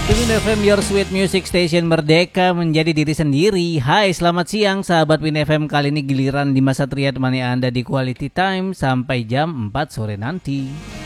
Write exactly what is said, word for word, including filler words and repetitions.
Win F M, your sweet music station, merdeka menjadi diri sendiri. Hai, selamat siang sahabat Win F M. Kali ini giliran Dimas Satria temani Anda di Quality Time sampai jam empat sore nanti.